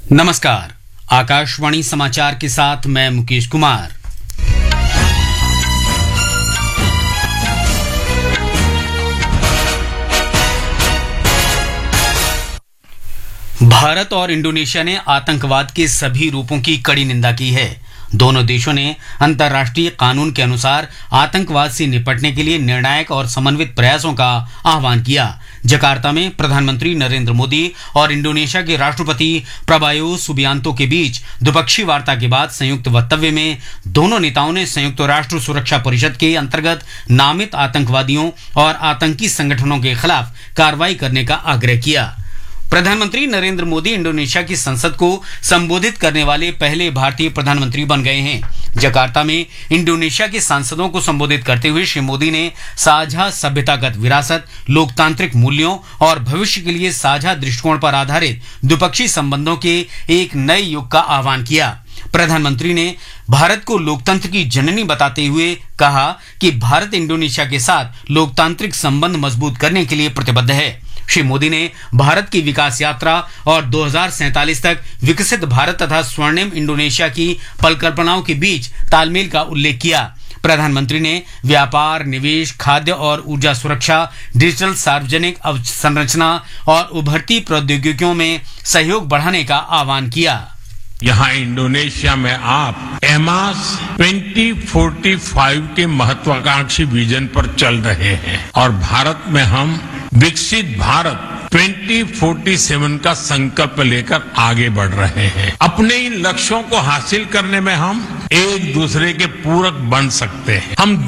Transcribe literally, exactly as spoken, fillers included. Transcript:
नमस्कार, आकाशवाणी समाचार के साथ मैं मुकेश कुमार। भारत और इंडोनेशिया ने आतंकवाद के सभी रूपों की कड़ी निंदा की है। दोनों देशों ने अंतर्राष्ट्रीय कानून के अनुसार आतंकवाद से निपटने के लिए निर्णायक और समन्वित प्रयासों का आह्वान किया। जकार्ता में प्रधानमंत्री नरेंद्र मोदी और इंडोनेशिया के राष्ट्रपति प्रबायोस सुबियांतो के बीच द्विपक्षीय वार्ता के बाद संयुक्त वक्तव्य में दोनों नेताओं ने संयुक्त राष्ट्र सुरक्षा परिषद के अंतर्गत नामित आतंकवादियों और आतंकी संगठनों के खिलाफ कार्रवाई करने का आग्रह किया। प्रधानमंत्री नरेंद्र मोदी इंडोनेशिया की संसद को संबोधित करने वाले पहले भारतीय प्रधानमंत्री बन गए हैं। जकार्ता में इंडोनेशिया के सांसदों को संबोधित करते हुए श्री मोदी ने साझा सभ्यतागत विरासत, लोकतांत्रिक मूल्यों और भविष्य के लिए साझा दृष्टिकोण पर आधारित द्विपक्षीय संबंधों के एक नए युग का आह्वान किया। प्रधानमंत्री ने भारत को लोकतंत्र की जननी बताते हुए कहा कि भारत इंडोनेशिया के साथ लोकतांत्रिक संबंध मजबूत करने के लिए प्रतिबद्ध है। श्री मोदी ने भारत की विकास यात्रा और दो हज़ार सैंतालीस तक विकसित भारत तथा स्वर्णिम इंडोनेशिया की परिकल्पनाओं के बीच तालमेल का उल्लेख किया। प्रधानमंत्री ने व्यापार, निवेश, खाद्य और ऊर्जा सुरक्षा, डिजिटल सार्वजनिक अवसंरचना और उभरती प्रौद्योगिकियों में सहयोग बढ़ाने का आह्वान किया। यहाँ इंडोनेशिया में आप एमास ट्वेंटी फोर्टी फाइव के महत्वाकांक्षी विजन पर चल रहे हैं और भारत में हम विकसित भारत ट्वेंटी फोर्टी सेवन का संकल्प लेकर आगे बढ़ रहे हैं। अपने इन लक्ष्यों को हासिल करने में हम एक दूसरे के पूरक बन सकते हैं। हम